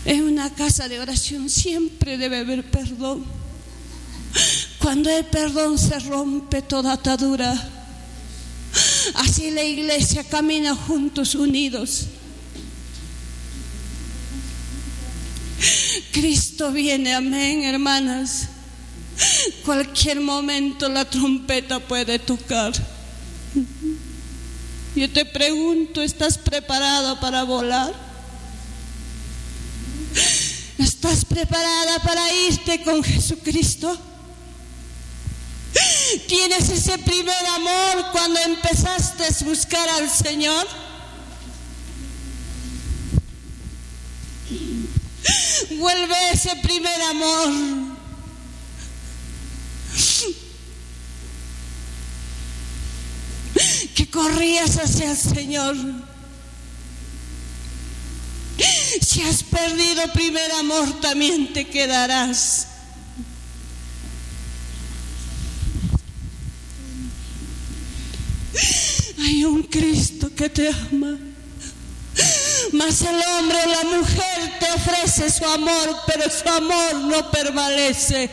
En una casa de oración siempre debe haber perdón. Cuando hay perdón se rompe toda atadura. Así la iglesia camina juntos, unidos. Cristo viene, amén, hermanas. Cualquier momento la trompeta puede tocar. Yo te pregunto, ¿estás preparada para volar? ¿Estás preparada para irte con Jesucristo? ¿Tienes ese primer amor cuando empezaste a buscar al Señor? Vuelve ese primer amor. Que corrías hacia el Señor. Si has perdido primer amor, también te quedarás. Hay un Cristo que te ama. Mas el hombre o la mujer te ofrece su amor, pero su amor no permanece.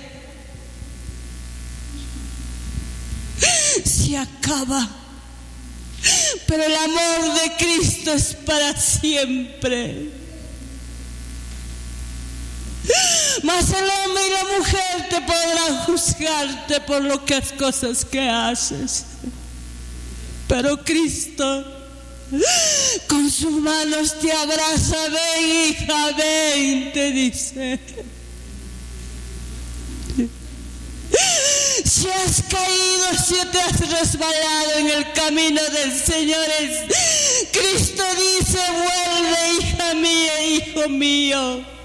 Se acaba. Pero el amor de Cristo es para siempre. Mas el hombre y la mujer te podrán juzgarte por las cosas que haces. Pero Cristo con sus manos te abraza, ven hija, ven, te dice. Si has caído, si te has resbalado en el camino del Señor, Cristo dice, vuelve hija mía, hijo mío.